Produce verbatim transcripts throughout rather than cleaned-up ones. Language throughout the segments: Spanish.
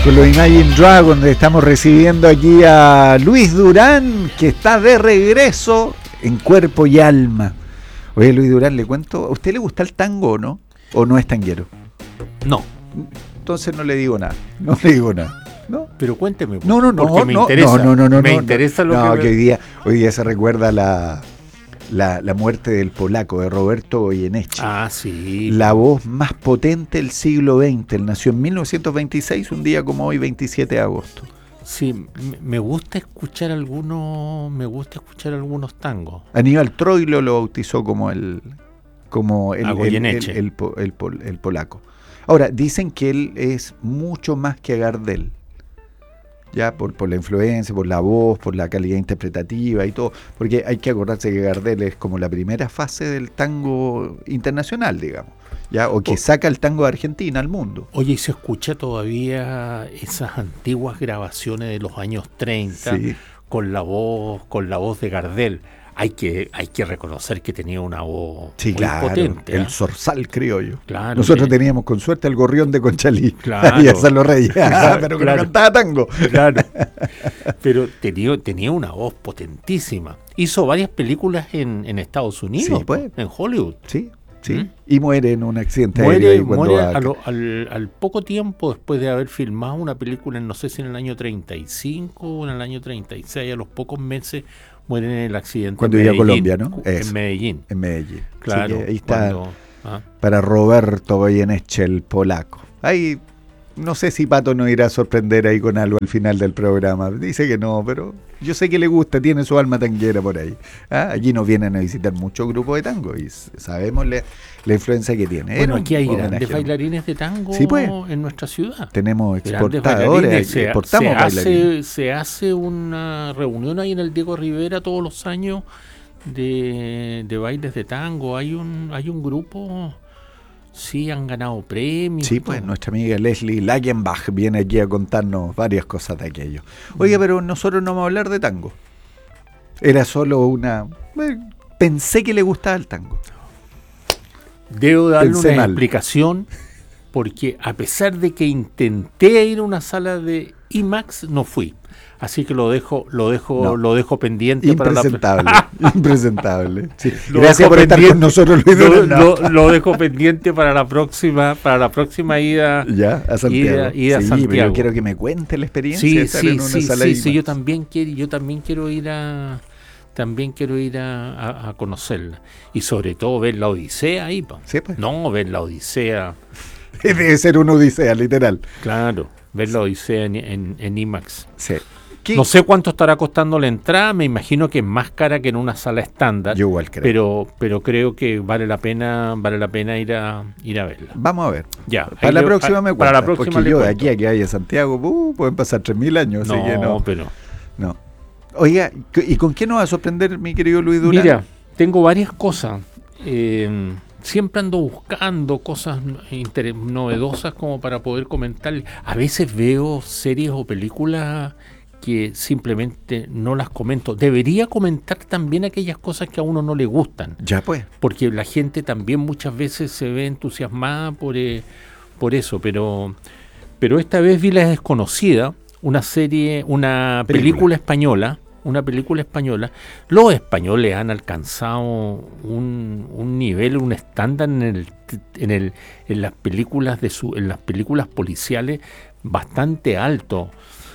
Con los Imagine Dragons estamos recibiendo aquí a Luis Durán, que está de regreso en cuerpo y alma. Oye, Luis Durán, le cuento, ¿a usted le gusta el tango o no? ¿O no es tanguero? No. Entonces no le digo nada, no le digo nada. ¿No? Pero cuénteme. No, no, no, porque me no, interesa. no, no, no, no, me no, interesa no, lo no, que, que hoy día, hoy día se recuerda la, la, la muerte del polaco, de Roberto Goyeneche. Ah, sí. La voz más potente del siglo veinte. Él nació en mil novecientos veintiséis, un día como hoy, veintisiete de agosto. Sí, me gusta escuchar algunos, me gusta escuchar algunos tangos. Aníbal Troilo lo bautizó como el, como el, A el, Goyeneche. el, el, el, el, el polaco. Ahora, dicen que él es mucho más que Gardel. Ya por, por la influencia, por la voz, por la calidad interpretativa y todo, porque hay que acordarse que Gardel es como la primera fase del tango internacional, digamos, ya, o que oh. saca el tango de Argentina al mundo. Oye, ¿y se escucha todavía esas antiguas grabaciones de los años treinta sí. con la voz, con la voz de Gardel? Hay que, hay que reconocer que tenía una voz sí, muy claro, potente. ¿eh? El zorzal criollo. Claro, Nosotros que... teníamos con suerte el gorrión de Conchalí. Claro. Y esa lo reía, claro, pero que claro. no cantaba tango. Claro. Pero tenía, tenía una voz potentísima. Hizo varias películas en, en Estados Unidos, sí, pues. en Hollywood. Sí, sí. ¿Mm? Y muere en un accidente muere, aéreo. Cuando muere va a lo, al, al poco tiempo después de haber filmado una película, no sé si en el año treinta y cinco o en el año treinta y seis, a los pocos meses mueren en el accidente. Cuando iba a Colombia, ¿no? En Medellín. En Medellín. Claro. Sí, ahí está cuando, ¿ah? Para Roberto Goyeneche, el polaco. Ahí, no sé si Pato nos irá a sorprender ahí con algo al final del programa. Dice que no, pero yo sé que le gusta, tiene su alma tanguera por ahí. ¿Ah? Allí nos vienen a visitar muchos grupos de tango y sabemos la, la influencia que tiene. Bueno, un, aquí hay grandes bailarines de tango sí, pues. en nuestra ciudad. Tenemos exportadores, se, exportamos se bailarines. Hace, se hace una reunión ahí en el Diego Rivera todos los años de, de bailes de tango. Hay un, hay un grupo... Sí, han ganado premios. Sí, pues nuestra amiga Leslie Lagenbach viene aquí a contarnos varias cosas de aquello. Oiga, pero nosotros no vamos a hablar de tango. Era solo una... Pensé que le gustaba el tango. Debo darle Pensé una mal. explicación, porque a pesar de que intenté ir a una sala de IMAX, no fui. Así que lo dejo, lo dejo, no. lo dejo pendiente impresentable, para la impresentable. Sí. Lo Gracias por estar con nosotros, Luis. Lo, lo, lo dejo pendiente para la próxima, para la próxima ida, ya a Santiago. Ida, ida sí, a Santiago. Pero yo quiero que me cuente la experiencia. Sí, de estar sí, en una sí, sala sí, de sí, yo también quiero, yo también quiero ir a, también quiero ir a, a, a conocerla y sobre todo ver la Odisea ahí, pa. Sí, pues. No ver la Odisea. Debe ser una Odisea, literal. Claro, ver la Odisea en, en, en IMAX. Sí. ¿Qué? No sé cuánto estará costando la entrada, me imagino que es más cara que en una sala estándar. Yo igual creo. Pero, pero creo que vale la pena, vale la pena ir a ir a verla. Vamos a ver. Ya. Para la yo, próxima me Para cuenta, la próxima porque yo de cuento. aquí a que haya Santiago, uh, pueden pasar tres mil años, no, así que no. pero. No. Oiga, ¿y con qué nos va a sorprender, mi querido Luis Durán? Mira, tengo varias cosas. Eh, siempre ando buscando cosas inter- novedosas como para poder comentar. A veces veo series o películas que simplemente no las comento. Debería comentar también aquellas cosas que a uno no le gustan. Ya pues. Porque la gente también muchas veces se ve entusiasmada por, eh, por eso. Pero, pero esta vez vi La Desconocida, una serie, una película, película española. Una película española. Los españoles han alcanzado un, un nivel, un estándar en el, en el, en las películas de su, en las películas policiales bastante alto.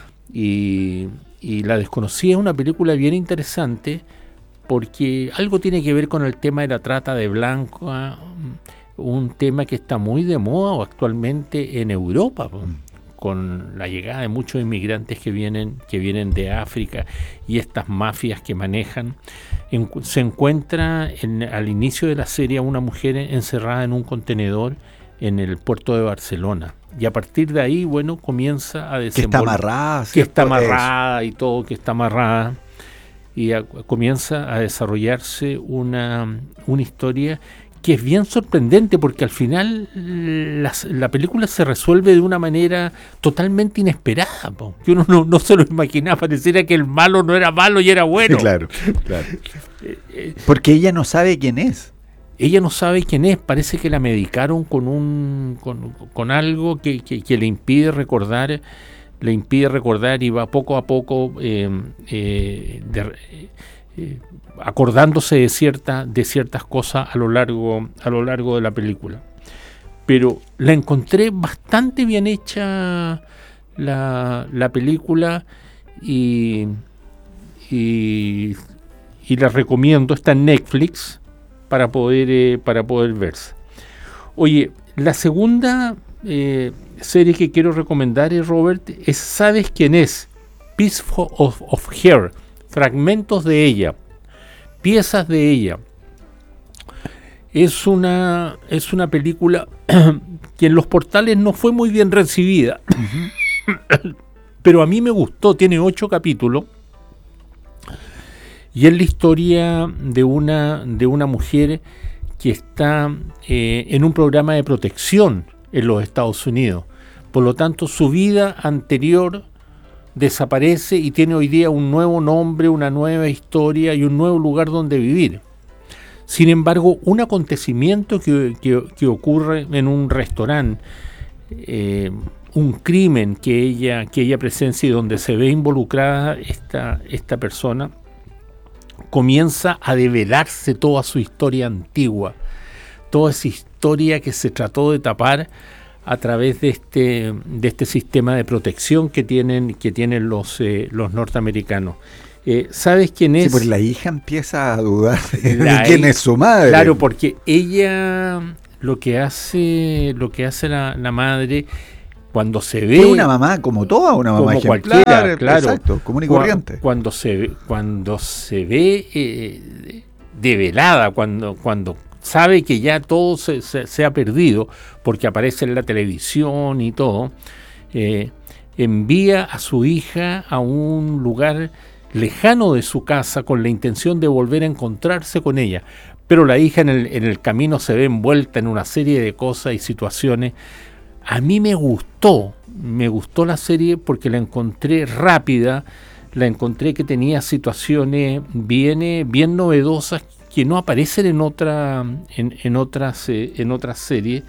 Y, y La Desconocida es una película bien interesante porque algo tiene que ver con el tema de la trata de blancos, un tema que está muy de moda actualmente en Europa, con la llegada de muchos inmigrantes que vienen, que vienen de África y estas mafias que manejan. En, se encuentra en, al inicio de la serie una mujer encerrada en un contenedor en el puerto de Barcelona. Y a partir de ahí, bueno, comienza a desenvolver... Que está amarrada. Que está amarrada y todo, que está amarrada. Y a, comienza a desarrollarse una, una historia que es bien sorprendente porque al final la, la película se resuelve de una manera totalmente inesperada, po, que uno no, no se lo imaginaba. Pareciera que el malo no era malo y era bueno. Claro, claro. Porque ella no sabe quién es. Ella no sabe quién es, parece que la medicaron con un con, con algo que, que, que le impide recordar le impide recordar y va poco a poco eh, eh, de, eh, acordándose de, cierta, de ciertas cosas a lo largo, a lo largo de la película. Pero la encontré bastante bien hecha la, la película y, y, y la recomiendo. Está en Netflix para poder, eh, para poder verse. Oye, la segunda eh, serie que quiero recomendar, es, Robert, es ¿Sabes quién es? Piece of, of Her, fragmentos de ella, piezas de ella. Es una, es una película que en los portales no fue muy bien recibida, uh-huh. pero a mí me gustó. Tiene ocho capítulos y es la historia de una, de una mujer que está eh, en un programa de protección en los Estados Unidos. Por lo tanto, su vida anterior desaparece y tiene hoy día un nuevo nombre, una nueva historia y un nuevo lugar donde vivir. Sin embargo, un acontecimiento que, que, que ocurre en un restaurante, eh, un crimen que ella, que ella presencia y donde se ve involucrada esta, esta persona, comienza a develarse toda su historia antigua, toda esa historia que se trató de tapar a través de este, de este sistema de protección que tienen, que tienen los, eh, los norteamericanos. Eh, ¿Sabes quién es? Sí, pues la hija empieza a dudar de, de quién es su madre. Claro, porque ella lo que hace, lo que hace la, la madre cuando se ve. Fue una mamá como toda, una mamá como ejemplar, cualquiera, claro, exacto, común y corriente. Cuando se cuando se ve eh, develada, cuando cuando sabe que ya todo se, se, se ha perdido, porque aparece en la televisión y todo, eh, envía a su hija a un lugar lejano de su casa con la intención de volver a encontrarse con ella, pero la hija en el, en el camino se ve envuelta en una serie de cosas y situaciones. A mí me gustó, me gustó la serie porque la encontré rápida, la encontré que tenía situaciones bien, bien novedosas que no aparecen en otra, en, en otras, eh, en otras series.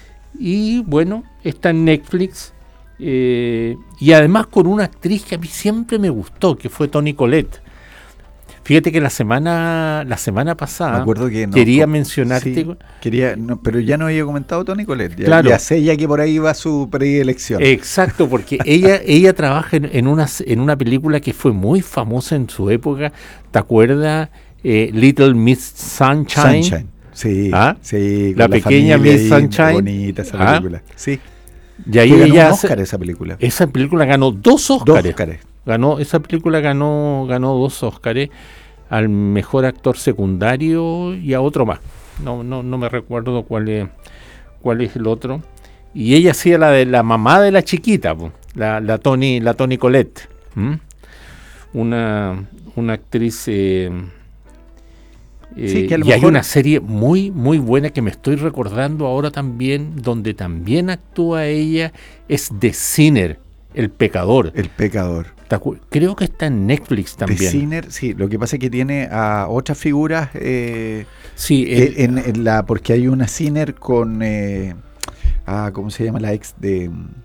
Y bueno, está en Netflix. Eh, y además con una actriz que a mí siempre me gustó, que fue Toni Collette. Fíjate que la semana la semana pasada me acuerdo que no, quería con, mencionarte. Sí, quería, no, pero ya no había comentado Toni Collette. Ya, claro. ya sé ya que por ahí va su predilección. Exacto, porque ella ella trabaja en, en, una, en una película que fue muy famosa en su época. ¿Te acuerdas? Eh, Little Miss Sunshine. Sunshine. Sí, ¿Ah? sí. La, la pequeña Miss Sunshine. Bonita esa película. ¿Ah? Sí. Y ahí ella ganó un Oscar esa película. Esa película ganó dos Oscars. Dos Oscars. Ganó, esa película ganó, ganó dos Oscars, al mejor actor secundario y a otro más. No, no, no me recuerdo cuál es, cuál es el otro. Y ella hacía la de la mamá de la chiquita, la, la Toni, la Toni Collette. ¿Mm? Una, una actriz. Eh, Eh, sí, que a lo y mejor... hay una serie muy muy buena que me estoy recordando ahora también, donde también actúa ella, es The Sinner, El Pecador. El Pecador. Creo que está en Netflix también. The Sinner, sí, lo que pasa es que tiene a otras figuras, eh, sí, el, en, en la, porque hay una Sinner con, eh, ah, ¿cómo se llama la ex de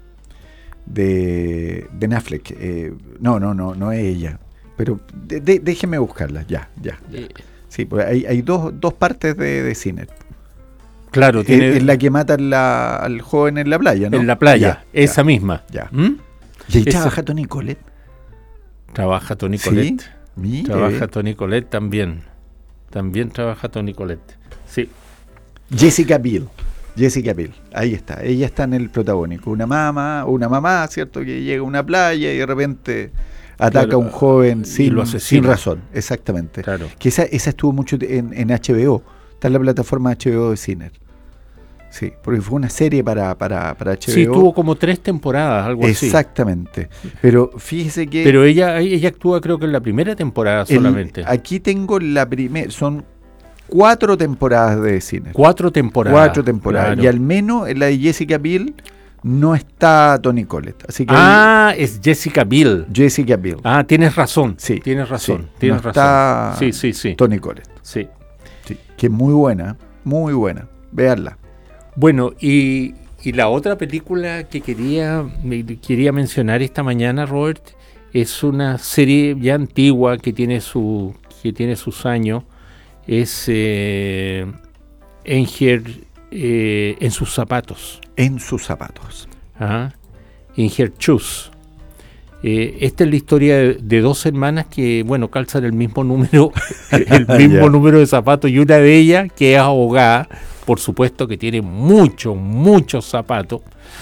de Ben Affleck? Eh, no, no, no, no es ella, pero de, de, déjeme buscarla, ya, ya. ya. Eh, Sí, pues hay, hay dos, dos partes de, de Sinner. Claro, tiene... Es, es la que mata la, al joven en la playa, ¿no? En la playa, ya, esa ya, misma. Ya. ¿Mm? ¿Y ahí esa... trabaja Toni Collette? Trabaja Toni Collette. ¿Sí? Mire. Trabaja Toni Collette también. También trabaja Toni Collette. Sí. Jessica Biel. Jessica Biel. Ahí está. Ella está en el protagónico. Una mamá, una mamá, ¿cierto? Que llega a una playa y de repente... ataca claro, a un joven sin, lo sin razón, exactamente. Claro. Que esa, esa estuvo mucho en, en H B O, está en la plataforma H B O de Sinner. Sí, porque fue una serie para, para, para H B O. Sí, tuvo como tres temporadas, algo así. Exactamente. Pero fíjese que... Pero ella ella actúa creo que en la primera temporada solamente. El, aquí tengo la primera, son cuatro temporadas de Sinner. Cuatro temporadas. Cuatro temporadas. Claro. Y al menos en la de Jessica Biel... no está Toni Collette. Así que ah, ahí, es Jessica Biel. Jessica Biel. Ah, tienes razón. Sí. Tienes razón. Sí, tienes no razón. Está sí, sí, sí. Toni Collette. Sí. sí. Que es muy buena, muy buena. Veanla. Bueno, y, y la otra película que quería, quería mencionar esta mañana, Robert, es una serie ya antigua que tiene, su, que tiene sus años. Es eh, Enger eh, en sus zapatos. En sus zapatos. Ajá. In Her Shoes. Eh, esta es la historia de, de dos hermanas que, bueno, calzan el mismo número, el mismo yeah. número de zapatos, y una de ellas, que es abogada, por supuesto que tiene muchos, muchos zapatos,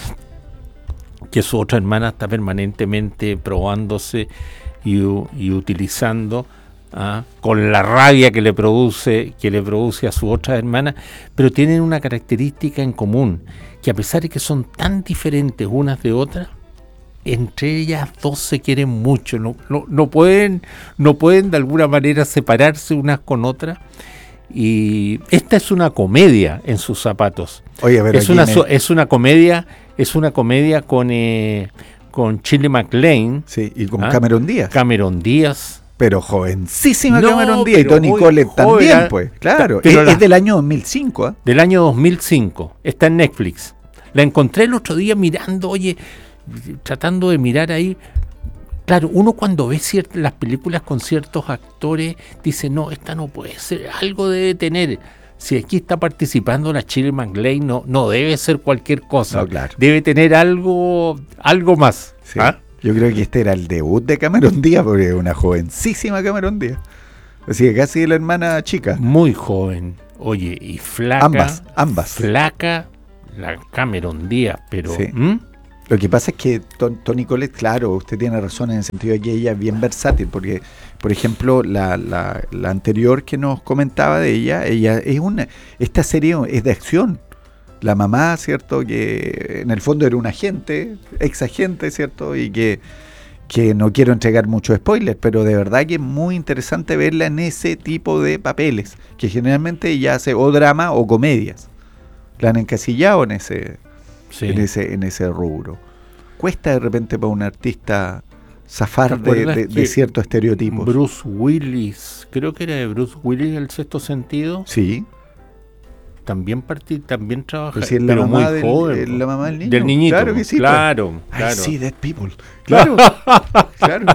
que su otra hermana está permanentemente probándose y, y utilizando, ¿ah? con la rabia que le produce, que le produce a su otra hermana, pero tienen una característica en común, que a pesar de que son tan diferentes unas de otras, entre ellas dos se quieren mucho, no, no, no pueden, no pueden de alguna manera separarse unas con otras. Y esta es una comedia en sus zapatos. Oye, pero es una me... es una comedia, es una comedia con eh, con Shirley MacLaine, sí, y con ¿ah? Cameron Díaz. Cameron Díaz. Pero jovencísima no, Cameron Díaz, y Toni Collette también, pues, claro. Pero es, la, es del año dos mil cinco, ¿eh? Del año dos mil cinco. Está en Netflix. La encontré el otro día mirando, oye, tratando de mirar ahí. Claro, uno cuando ve ciertas, las películas con ciertos actores, dice, no, esta no puede ser, algo debe tener. Si aquí está participando la Shirley MacLaine, no, no debe ser cualquier cosa. No, claro. Debe tener algo, algo más. Sí. ¿Ah? Yo creo que este era el debut de Cameron Díaz, porque es una jovencísima Cameron Díaz. Así que casi la hermana chica. Muy joven. Oye, y flaca. Ambas, ambas. Flaca, la Cameron Díaz, pero... Sí. ¿Mm? Lo que pasa es que Toni Collette, claro, usted tiene razón en el sentido de que ella es bien versátil, porque, por ejemplo, la, la, la anterior que nos comentaba de ella, ella es una, esta serie es de acción. La mamá, ¿cierto? Que en el fondo era un agente, ex agente, ¿cierto? Y que, que no quiero entregar muchos spoilers, pero de verdad que es muy interesante verla en ese tipo de papeles, que generalmente ella hace o drama o comedias. La han encasillado en ese... Sí. En ese en ese rubro. Cuesta de repente para un artista zafar de, de, de ciertos estereotipos. Bruce Willis, creo que era de Bruce Willis, El Sexto Sentido. Sí. También partí, también trabaja, pero, si es la pero mamá muy del, joven. El, la mamá del niño. Del niñito. Claro que sí. Claro, pues. claro. I see dead people. Claro. Claro.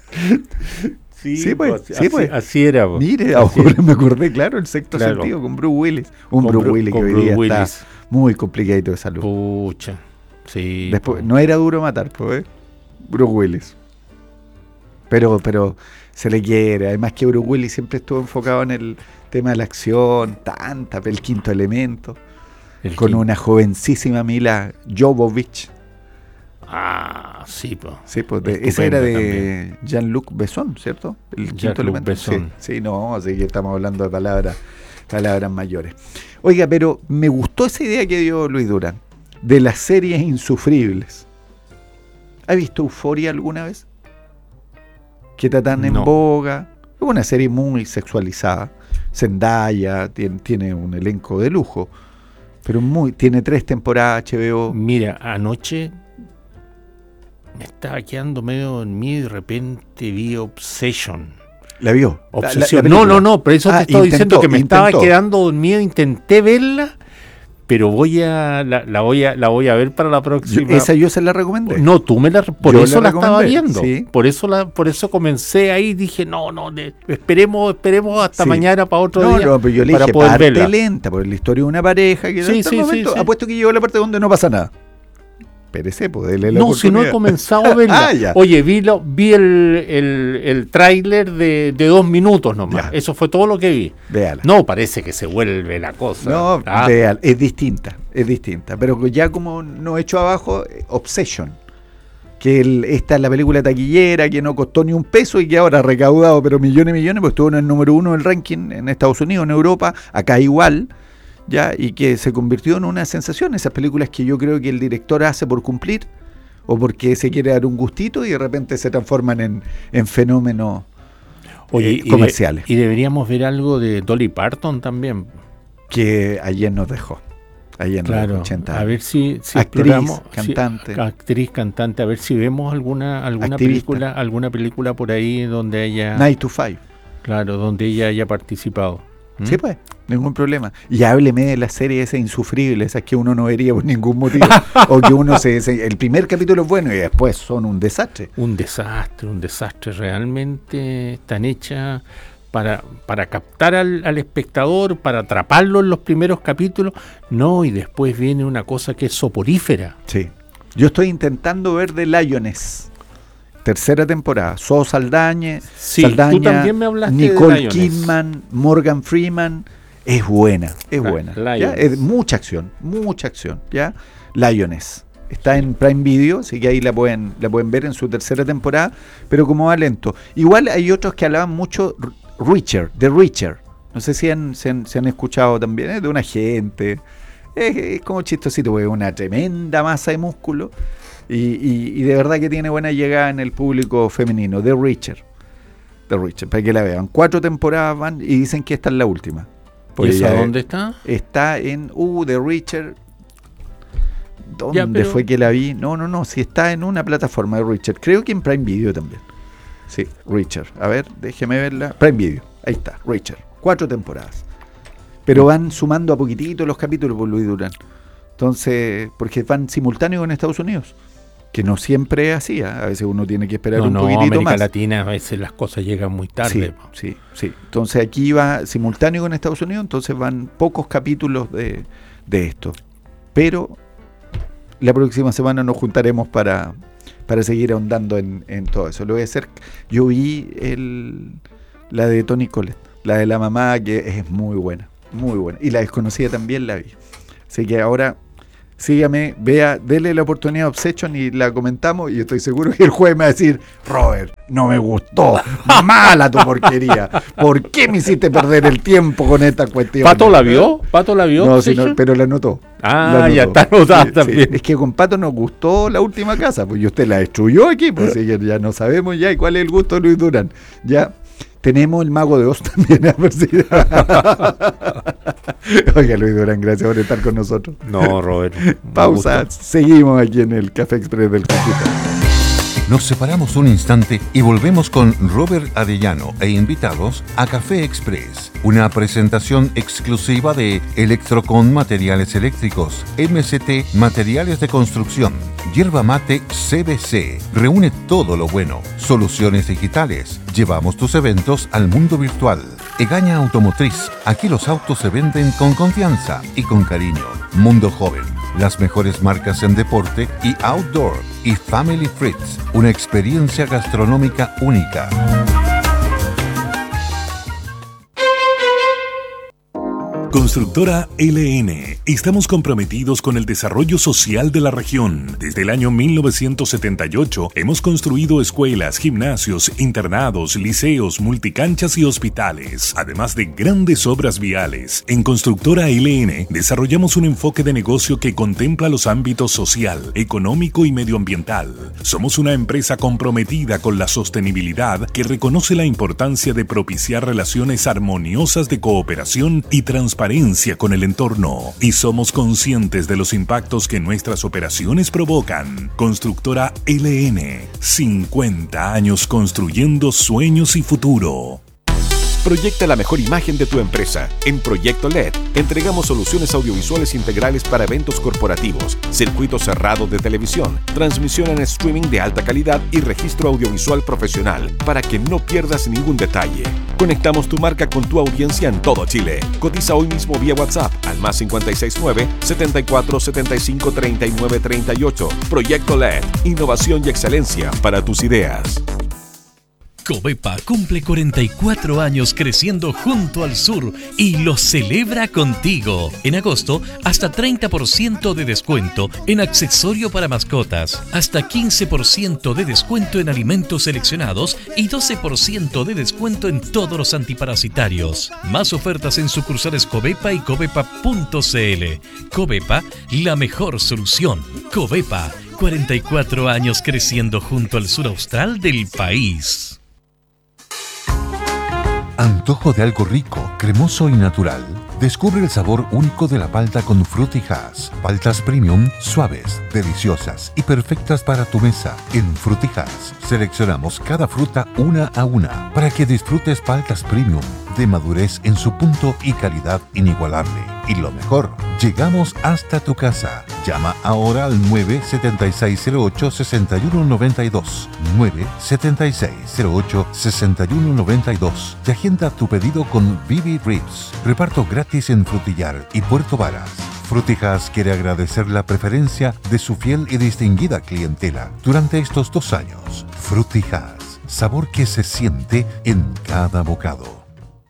Sí, sí, pues, pues, sí, así, pues. así era. Pues. Mire, así ahora era. Me acordé, claro, El Sexto claro. Sentido con Bruce Willis. Un con Bruce Bru Willis que hoy Bruce día Willis. está muy complicado de salud. Pucha. Sí. Después, no era duro matar, pues, ¿eh? Bruce Willis. Pero, pero se le quiere. Además que Bruce Willis siempre estuvo enfocado en el tema de la acción, tanta, El Quinto Elemento, el con quinto. Una jovencísima Mila Jovovich. Ah, sí, pues. Sí, pues ese era de Jean-Luc Besson, ¿cierto? El Quinto Elemento. Sí, sí, no, así que estamos hablando de palabras, palabras mayores. Oiga, pero me gustó esa idea que dio Luis Durán, de las series insufribles. ¿Ha visto Euphoria alguna vez? Que está tan en no. boga. Es una serie muy sexualizada. Zendaya tiene, tiene un elenco de lujo, pero muy tiene tres temporadas H B O. Mira, anoche me estaba quedando medio dormido y de repente vi Obsession. ¿La vio? Obsesión. La, la no, no, no, por eso ah, te estaba intentó, diciendo que me intentó. Estaba quedando dormido, intenté verla, pero voy a la, la voy a la voy a ver para la próxima. Yo, esa yo se la recomendé. No, tú me la por yo eso la, la estaba viendo. Sí. Por eso la por eso comencé ahí y dije, "No, no, de, esperemos, esperemos hasta sí. mañana para otro no, día." No, pero yo le para dije poder parte verla. lenta, por la historia de una pareja que sí, en sí, momento, sí, sí. apuesto que llegó a la parte donde no pasa nada. Espérese, pues dele la No, si no he comenzado a verla. ah, ya. Oye, vi, lo, vi el, el, el tráiler de, de dos minutos nomás. Ya. Eso fue todo lo que vi. Véala. No, parece que se vuelve la cosa. No, ah. véala. Es distinta, es distinta. Pero ya como no hecho abajo, Obsession. Que el, esta es la película taquillera, que no costó ni un peso y que ahora ha recaudado pero millones y millones, porque estuvo en el número uno del ranking en Estados Unidos, en Europa, acá igual. Ya, y que se convirtió en una sensación, esas películas que yo creo que el director hace por cumplir o porque se quiere dar un gustito y de repente se transforman en, en fenómenos Oye, eh, comerciales. Y, de, y deberíamos ver algo de Dolly Parton también. Que ayer nos dejó, ayer claro, nos dejó ochenta a ver si, si actriz, cantante. Si, actriz, cantante, a ver si vemos alguna alguna Activista. película alguna película por ahí donde haya... Night to Five. Claro, donde ella haya participado. ¿Mm? Sí, pues, ningún problema. Y hábleme de las series esas insufribles, esas que uno no vería por ningún motivo. O que uno se, se... El primer capítulo es bueno y después son un desastre. Un desastre, un desastre. Realmente están hechas para, para captar al, al espectador, para atraparlo en los primeros capítulos. No, y después viene una cosa que es soporífera. Sí. Yo estoy intentando ver The Lioness. Tercera temporada, So Saldaña, Sí, Saldaña, tú también me hablaste Nicole de Lioness. Kidman, Morgan Freeman, es buena, es La- buena, ¿ya? Lioness. Es mucha acción, mucha acción, ¿ya? Lioness, está en Prime Video, así que ahí la pueden, la pueden ver en su tercera temporada, pero como va lento. Igual hay otros que hablaban mucho, Richard, de Richard, no sé si han, se han, se han escuchado también, ¿eh? De un agente, es, es como chistosito, porque es una tremenda masa de músculo. Y, y, y de verdad que tiene buena llegada en el público femenino. The Richard. The Richard, para que la vean. Cuatro temporadas van y dicen que esta es la última. ¿Y Porque esa ya dónde está? está en uh, The Richard. ¿Dónde Ya, pero- fue que la vi? No, no, no. Si está en una plataforma de Richard. Creo que en Prime Video también. Sí, Richard. A ver, déjeme verla. Prime Video. Ahí está, Richard. Cuatro temporadas. Pero van sumando a poquitito los capítulos por Luis Durán. Entonces, porque van simultáneos en Estados Unidos. Que no siempre es así, ¿eh? A veces uno tiene que esperar No, un no, poquitito América más. Latina a veces las cosas llegan muy tarde. Sí, sí, sí. Entonces aquí va simultáneo con Estados Unidos, entonces van pocos capítulos de, de esto. Pero la próxima semana nos juntaremos para, para seguir ahondando en, en todo eso. Lo voy a hacer. Yo vi el, la de Toni Collette, la de la mamá, que es muy buena, muy buena. Y la desconocida también la vi. Así que ahora... sígame, vea, dele la oportunidad a Obsession y la comentamos y estoy seguro que el jueves me va a decir, Robert, no me gustó, mala tu porquería, ¿por qué me hiciste perder el tiempo con esta cuestión? ¿Pato la vio? ¿Pato la vio? No, sí, Obsession? no, pero la anotó. Ah, La ya anotó. está anotada Sí, sí. también. Es que con Pato nos gustó la última casa, pues y usted la destruyó aquí, pues así que ya no sabemos ya y cuál es el gusto de Luis Durán. Ya tenemos el Mago de Oz también, a ver si... Oiga, Luis Durán, gracias por estar con nosotros. No, Robert. un Pausa, gusto. seguimos aquí en el Café Express del Computador. Nos separamos un instante y volvemos con Robert Arellano e invitados a Café Express, una presentación exclusiva de Electrocon Materiales Eléctricos, M C T Materiales de Construcción, Yerba Mate C B C. Reúne todo lo bueno, soluciones digitales. Llevamos tus eventos al mundo virtual. Egaña Automotriz, aquí los autos se venden con confianza y con cariño. Mundo Joven, las mejores marcas en deporte y outdoor. Y Family Fritz, una experiencia gastronómica única. Constructora L N. Estamos comprometidos con el desarrollo social de la región. Desde el año mil novecientos setenta y ocho hemos construido escuelas, gimnasios, internados, liceos, multicanchas y hospitales, además de grandes obras viales. En Constructora L N desarrollamos un enfoque de negocio que contempla los ámbitos social, económico y medioambiental. Somos una empresa comprometida con la sostenibilidad que reconoce la importancia de propiciar relaciones armoniosas de cooperación y transparencia con el entorno, y somos conscientes de los impactos que nuestras operaciones provocan. Constructora L N, cincuenta años construyendo sueños y futuro. Proyecta la mejor imagen de tu empresa. En Proyecto L E D entregamos soluciones audiovisuales integrales para eventos corporativos, circuito cerrado de televisión, transmisión en streaming de alta calidad y registro audiovisual profesional para que no pierdas ningún detalle. Conectamos tu marca con tu audiencia en todo Chile. Cotiza hoy mismo vía WhatsApp al más cinco seis nueve, setenta y cuatro, setenta y cinco, treinta y nueve, treinta y ocho. Proyecto L E D, innovación y excelencia para tus ideas. Covepa cumple cuarenta y cuatro años creciendo junto al sur y lo celebra contigo. En agosto, hasta treinta por ciento de descuento en accesorio para mascotas, hasta quince por ciento de descuento en alimentos seleccionados y doce por ciento de descuento en todos los antiparasitarios. Más ofertas en sucursales Covepa y covepa punto cl. Covepa, la mejor solución. Covepa, cuarenta y cuatro años creciendo junto al sur austral del país. ¿Antojo de algo rico, cremoso y natural? Descubre el sabor único de la palta con Frutijas. Paltas premium, suaves, deliciosas y perfectas para tu mesa. En Frutijas seleccionamos cada fruta una a una para que disfrutes paltas premium de madurez en su punto y calidad inigualable. Y lo mejor, llegamos hasta tu casa. Llama ahora al nueve siete seis cero ocho seis uno nueve dos, nueve siete seis cero ocho seis uno nueve dos y agenda tu pedido con Vivi Ribs. Reparto gratis en Frutillar y Puerto Varas. Frutijas quiere agradecer la preferencia de su fiel y distinguida clientela durante estos dos años. Frutijas, sabor que se siente en cada bocado.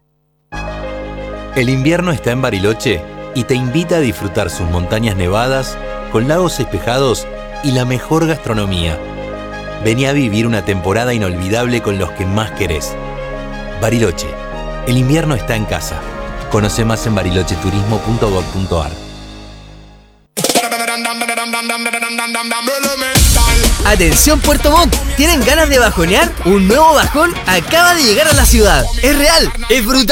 El invierno está en Bariloche y te invita a disfrutar sus montañas nevadas, con lagos despejados y la mejor gastronomía. Vení a vivir una temporada inolvidable con los que más querés. Bariloche, el invierno está en casa. Conoce más en bariloche turismo punto gob punto ar. Atención Puerto Montt, ¿tienen ganas de bajonear? Un nuevo bajón acaba de llegar a la ciudad. Es real, es brutal.